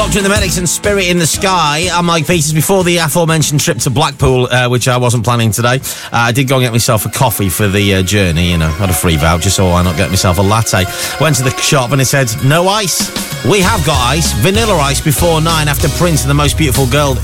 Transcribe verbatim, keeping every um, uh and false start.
Doctor and the Medics and Spirit in the Sky. I'm Mike Peters. Before the aforementioned trip to Blackpool, uh, which I wasn't planning today, uh, I did go and get myself a coffee for the uh, journey. You know, had a free voucher, so why not get myself a latte? Went to the shop and it said, no ice. We have got ice, vanilla ice before nine after Prince and the Most Beautiful Girl